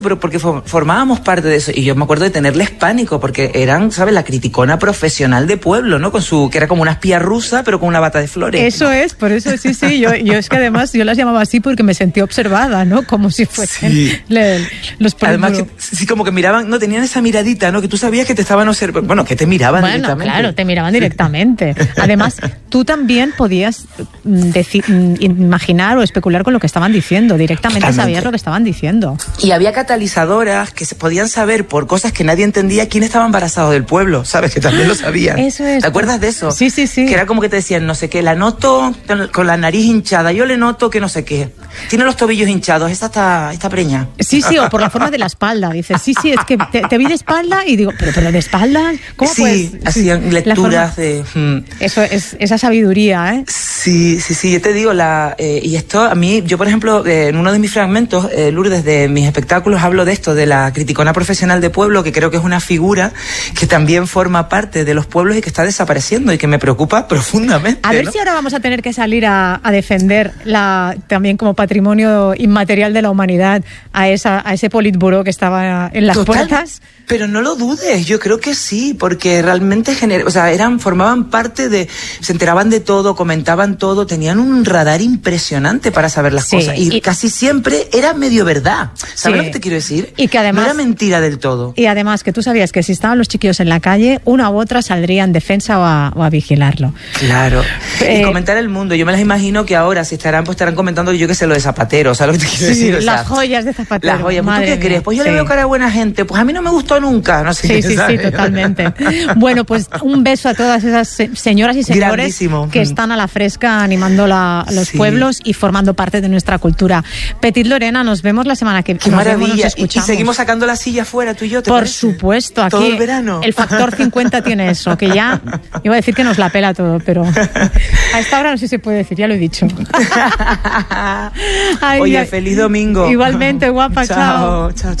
pero porque formábamos parte de eso. Y yo me acuerdo de tenerles pánico, porque eran, ¿sabes? La criticona profesional de pueblo, ¿no? Que era como una espía rusa, pero con una bata de flores. Eso, ¿no? Es, por eso, sí. Yo es que además yo las llamaba así porque me sentí observada, ¿no? Como si fuesen los además, sí, como que miraban, no, tenían esa miradita, ¿no? Que tú sabías que te estaban observando. Bueno, que te miraban directamente. Claro, te miraban directamente. Además, tú también podías imaginar o especular con lo que estaban diciendo. Directamente Totalmente. Sabías lo que estaban diciendo. Y había catalizadoras que se podían saber por cosas que nadie entendía quién estaba embarazado del pueblo, ¿sabes? Que también lo sabían. Eso es. ¿Te acuerdas de eso? Sí. Que era como que te decían, no sé qué, la noto con la nariz hinchada, yo le noto que no sé qué. Tiene los tobillos hinchados, esta preña. Sí, o por la forma de la espalda. Dices, sí, es que te vi de espalda y digo, pero de espalda, ¿cómo sí, pues? Hacían lecturas de... Eso es esa sabiduría, ¿eh? Sí, yo te digo, y esto a mí, yo por ejemplo, en uno de mis fragmentos, Lourdes, de mis espectáculos, hablo de esto, de la criticona profesional de pueblo, que creo que es una figura que también forma parte de los pueblos y que está desapareciendo y que me preocupa profundamente. A ver, ¿no? Si ahora vamos a tener que salir a defender también como patrimonio inmaterial de la humanidad a ese politburó que estaba en las puertas. Pero no lo dudes, yo creo que sí, porque realmente formaban parte se enteraban de todo, comentaban todo, tenían un radar impresionante para saber las cosas y casi siempre era medio verdad. ¿Sabes lo que te quiero decir? Y que además, no era mentira del todo. Y además que tú sabías que si estaban los chiquillos en la calle, una u otra saldría en defensa o a vigilarlo. Claro. Y comentar el mundo. Yo me las imagino que ahora si estarán comentando, yo qué sé, lo de Zapatero. ¿Sabes lo que te quiero decir? Las joyas de Zapatero. Las joyas. ¿Tú qué crees? Pues yo le veo cara a buena gente. Pues a mí no me gustó nunca. No sé. Sí, totalmente. Bueno, pues un beso a todas esas señoras y señores que están a la fresca animando los pueblos y formando parte de nuestra cultura. Petit Lorena, nos vemos la semana que viene. Qué maravilla. Y seguimos sacando la silla fuera, tú y yo. Por supuesto, aquí todo el verano. El factor 50 tiene eso, que ya iba a decir que nos la pela todo, pero a esta hora no sé si se puede decir, ya lo he dicho. Oye, feliz domingo. Igualmente, guapa, chao. Chao.